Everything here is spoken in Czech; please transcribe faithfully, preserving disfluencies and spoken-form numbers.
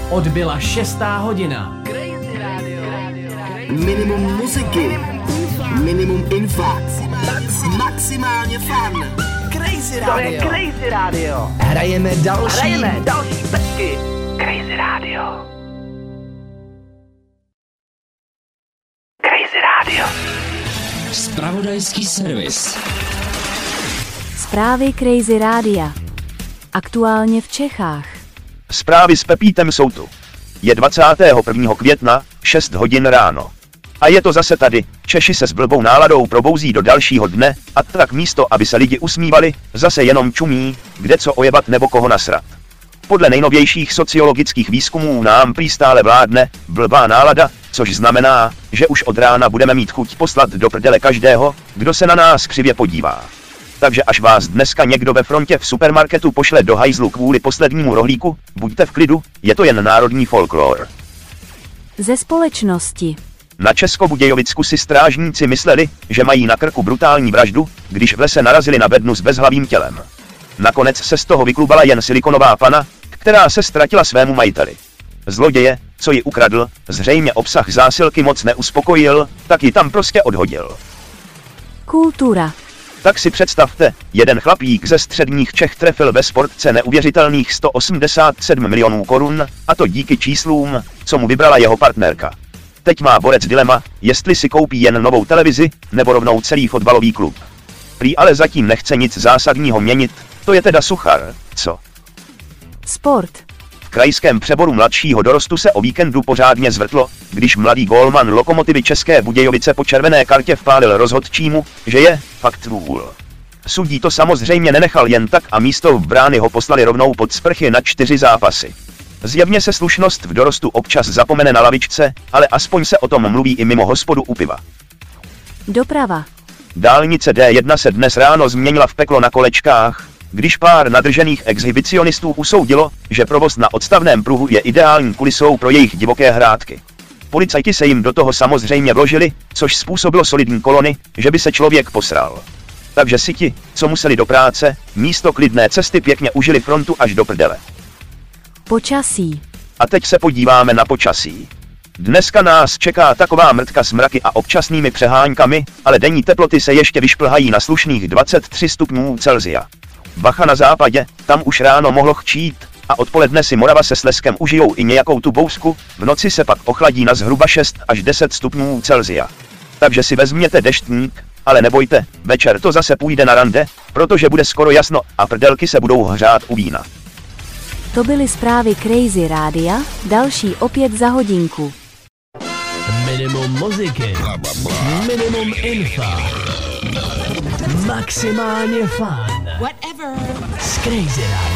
Odbyla šestá hodina. Minimum muziky, minimum informací, max, maximálně fun. Crazy Radio. To je Crazy Radio. Hrajeme další. Hrajeme další pecky. Crazy Radio. Crazy Radio. Zpravodajský servis. Zprávy Crazy Rádia. Aktuálně v Čechách. Zprávy s Pepítem jsou tu. Je dvacátého prvního května, šest hodin ráno. A je to zase tady, Češi se s blbou náladou probouzí do dalšího dne, a tak místo, aby se lidi usmívali, zase jenom čumí, kde co ojebat nebo koho nasrat. Podle nejnovějších sociologických výzkumů nám prý stále vládne blbá nálada, což znamená, že už od rána budeme mít chuť poslat do prdele každého, kdo se na nás křivě podívá. Takže až vás dneska někdo ve frontě v supermarketu pošle do hajzlu kvůli poslednímu rohlíku, buďte v klidu, je to jen národní folklor. Ze společnosti. Na Českobudějovicku si strážníci mysleli, že mají na krku brutální vraždu, když v lese narazili na bednu s bezhlavým tělem. Nakonec se z toho vyklubala jen silikonová pana, která se ztratila svému majiteli. Zloděje, co ji ukradl, zřejmě obsah zásilky moc neuspokojil, tak ji tam prostě odhodil. Kultura. Tak si představte, jeden chlapík ze středních Čech trefil ve sportce neuvěřitelných sto osmdesát sedm milionů korun, a to díky číslům, co mu vybrala jeho partnerka. Teď má borec dilema, jestli si koupí jen novou televizi, nebo rovnou celý fotbalový klub. Prý ale zatím nechce nic zásadního měnit, to je teda suchar, co? Sport. V krajském přeboru mladšího dorostu se o víkendu pořádně zvrtlo, když mladý gólman Lokomotivy České Budějovice po červené kartě vpálil rozhodčímu, že je fakt vůl. Sudí to samozřejmě nenechal jen tak a místo v brány ho poslali rovnou pod sprchy na čtyři zápasy. Zjevně se slušnost v dorostu občas zapomene na lavičce, ale aspoň se o tom mluví i mimo hospodu u piva. Doprava. Dálnice D jedna se dnes ráno změnila v peklo na kolečkách, když pár nadržených exhibicionistů usoudilo, že provoz na odstavném pruhu je ideální kulisou pro jejich divoké hrátky. Policajti se jim do toho samozřejmě vložili, což způsobilo solidní kolony, že by se člověk posral. Takže si ti, co museli do práce, místo klidné cesty pěkně užili frontu až do prdele. Počasí. A teď se podíváme na počasí. Dneska nás čeká taková mrtka s mraky a občasnými přeháňkami, ale denní teploty se ještě vyšplhají na slušných dvacet tři stupňů Celsia. Bacha na západě, tam už ráno mohlo chčít, a odpoledne si Morava se Slezskem užijou i nějakou tu bousku, v noci se pak ochladí na zhruba šest až deset stupňů Celsia. Takže si vezměte deštník, ale nebojte, večer to zase půjde na rande, protože bude skoro jasno a prdelky se budou hřát u vína. To byly zprávy Crazy Rádia, další opět za hodinku. Minimum muziky, minimum infa, maximálně fun. Whatever. Z Crazy Rádia.